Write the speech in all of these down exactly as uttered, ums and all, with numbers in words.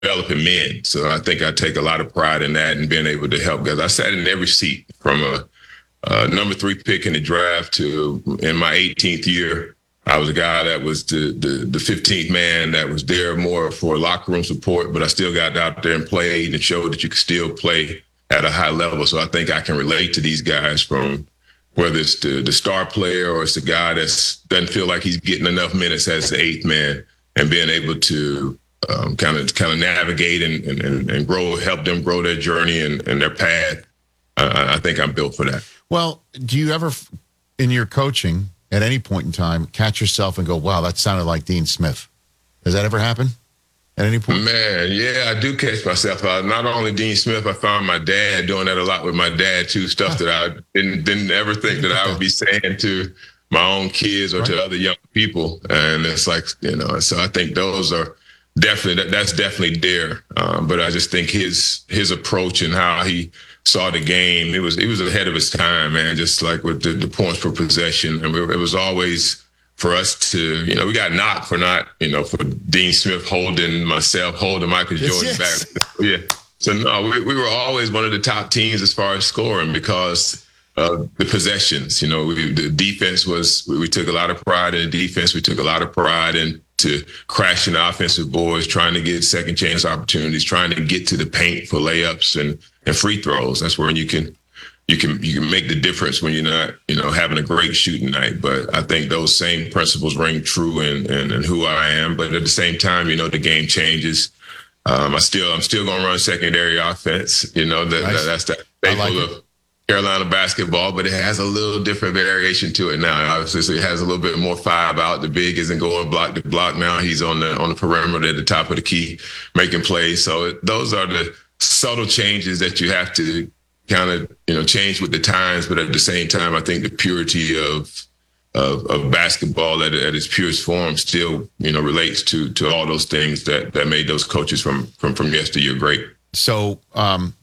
developing men. So I think I take a lot of pride in that and being able to help guys. I sat in every seat from a, a number three pick in the draft to in my eighteenth year. I was a guy that was the, the the fifteenth man that was there more for locker room support, but I still got out there and played and showed that you could still play at a high level. So I think I can relate to these guys, from whether it's the, the star player or it's the guy that doesn't feel like he's getting enough minutes as the eighth man, and being able to um, kind of kind of navigate and, and, and grow, help them grow their journey and, and their path. Uh, I think I'm built for that. Well, do you ever, in your coaching, at any point in time, catch yourself and go, wow, that sounded like Dean Smith? Does that ever happen at any point? Man, yeah, I do catch myself. Uh, not only Dean Smith, I found my dad doing that a lot with my dad, too, stuff that I didn't, didn't ever think that I would be saying to my own kids or right. to other young people. And it's like, you know, so I think those are definitely, that, that's definitely there. Um, but I just think his his approach and how he saw the game, it was it was ahead of his time, man. Just like with the, the points per possession, and it was always for us to, you know, we got knocked for not, you know, for Dean Smith holding myself, holding Michael Jordan yes, yes. back. Yeah. So no, we, we were always one of the top teams as far as scoring because of the possessions. You know, we, the defense was, we, we took a lot of pride in the defense. We took a lot of pride in to crashing the offensive boards, trying to get second chance opportunities, trying to get to the paint for layups and, and free throws. That's where you can you can you can make the difference when you're not, you know, having a great shooting night. But I think those same principles ring true in, in, in who I am. But at the same time, you know, the game changes. Um, I still I'm still gonna run secondary offense. You know, that, nice. that that's that staple like of Carolina basketball, but it has a little different variation to it now. Obviously, it has a little bit more five out. The big isn't going block to block now. He's on the on the perimeter at the top of the key, making plays. So it, those are the subtle changes that you have to kind of, you know, change with the times. But at the same time, I think the purity of of, of basketball at, at its purest form still, you know, relates to to all those things that that made those coaches from from from yesteryear great. So. um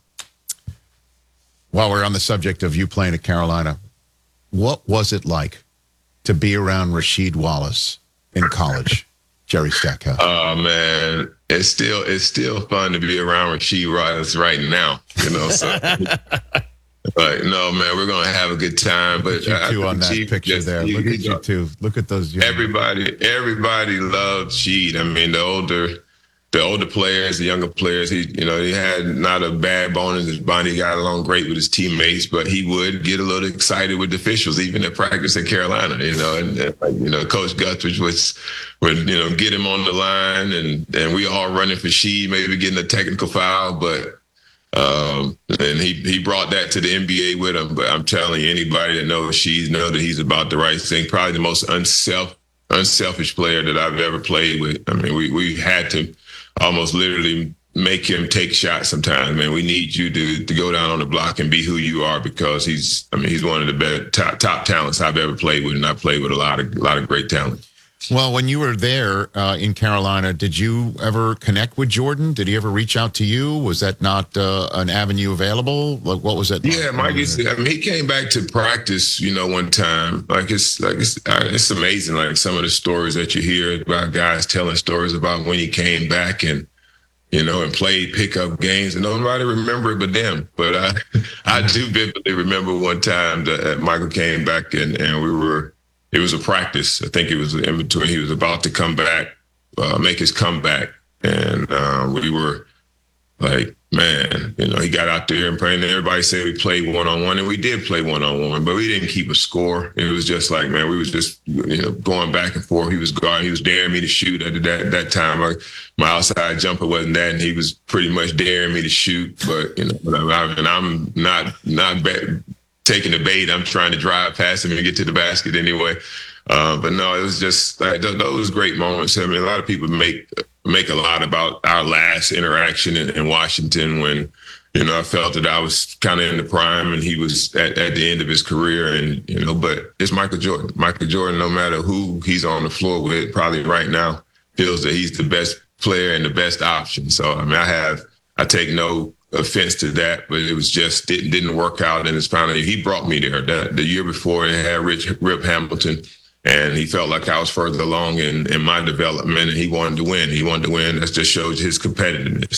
While we're on the subject of you playing at Carolina, what was it like to be around Rasheed Wallace in college, Jerry Stackhouse? Oh man, it's still it's still fun to be around Rasheed Wallace right now, you know. So, but no, man, we're gonna have a good time. But look at you two on that Sheed picture just, there. Look you, at you, you two. Look at those. Young everybody, everybody loved Sheed. I mean, the older. The older players, the younger players, he, you know, he had not a bad bone in his body. He got along great with his teammates, but he would get a little excited with the officials, even at practice at Carolina, you know, and, and you know, Coach Guthridge was, would, you know, get him on the line, and, and we all running for Sheed, maybe getting a technical foul, but, um, and he, he brought that to the N B A with him. But I'm telling you, anybody that knows Sheed know that he's about the right thing. Probably the most unself, unselfish player that I've ever played with. I mean, we, we had to almost literally make him take shots sometimes, man. We need you to to go down on the block and be who you are, because he's, I mean, he's one of the best top, top talents I've ever played with, and I played with a lot of a lot of great talent. Well, when you were there uh, in Carolina, did you ever connect with Jordan? Did he ever reach out to you? Was that not uh, an avenue available? Like, what was it? Yeah, like? Mike. Is, I mean, he came back to practice, you know, one time. Like it's like it's it's amazing. Like some of the stories that you hear about guys telling stories about when he came back and, you know, and played pickup games, and nobody remember it but them. But I, I do vividly remember one time that Michael came back and and we were. It was a practice. I think it was in between. He was about to come back, uh, make his comeback. And uh, we were like, man, you know, he got out there and playing. Everybody said we played one-on-one, and we did play one-on-one, but we didn't keep a score. It was just like, man, we was just, you know, going back and forth. He was guarding. He was daring me to shoot at that, that time. I, my outside jumper wasn't that, and he was pretty much daring me to shoot. But, you know, I, and I'm not, not bad. Taking the bait, I'm trying to drive past him and get to the basket anyway. Uh, but no, it was just like those great moments. I mean, a lot of people make make a lot about our last interaction in, in Washington when, you know, I felt that I was kind of in the prime and he was at, at the end of his career. And, you know, but it's Michael Jordan. Michael Jordan, no matter who he's on the floor with, probably right now feels that he's the best player and the best option. So, I mean, I have, I take no offense to that, but it was just didn't didn't work out in his final year. He brought me there. The, the year before, it had Rich Rip Hamilton, And he felt like I was further along in, in my development, and he wanted to win. He wanted to win. That just shows his competitiveness.